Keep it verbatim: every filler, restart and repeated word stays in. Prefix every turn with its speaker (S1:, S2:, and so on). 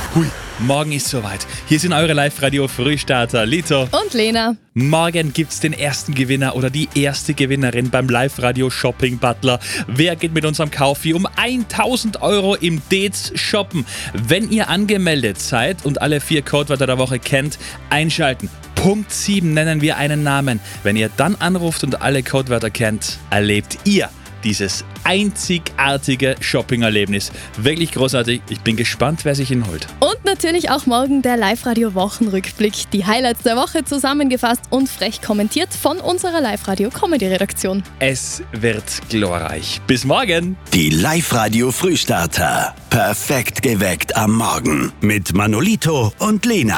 S1: Hui, morgen ist soweit. Hier sind eure Live-Radio-Frühstarter Lito
S2: und Lena.
S1: Morgen gibt's den ersten Gewinner oder die erste Gewinnerin beim Live-Radio-Shopping-Butler. Wer geht mit unserem Kaufi um tausend Euro im Dates shoppen? Wenn ihr angemeldet seid und alle vier Codewörter der Woche kennt, einschalten. Punkt sieben nennen wir einen Namen. Wenn ihr dann anruft und alle Codewörter kennt, erlebt ihr dieses einzigartige Shopping-Erlebnis. Wirklich großartig. Ich bin gespannt, wer sich ihn holt.
S2: Und natürlich auch morgen der Live-Radio-Wochenrückblick. Die Highlights der Woche zusammengefasst und frech kommentiert von unserer Live-Radio-Comedy-Redaktion.
S1: Es wird glorreich. Bis morgen.
S3: Die Live-Radio-Frühstarter. Perfekt geweckt am Morgen. Mit Manolito und Lena.